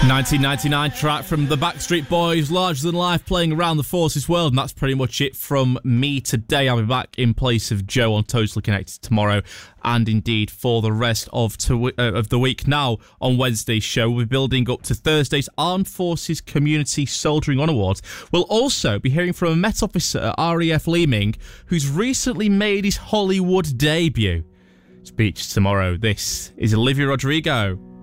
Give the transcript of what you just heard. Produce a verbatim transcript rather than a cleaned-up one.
nineteen ninety-nine track from the Backstreet Boys, Larger Than Life, playing around the Forces world, and that's pretty much it from me today. I'll be back in place of Joe on Totally Connected tomorrow, and indeed for the rest of to, uh, of the week. Now, on Wednesday's show, we'll be building up to Thursday's Armed Forces Community Soldiering On Awards. We'll also be hearing from a Met officer at R A F Leeming who's recently made his Hollywood debut. Speech tomorrow. This is Olivia Rodrigo.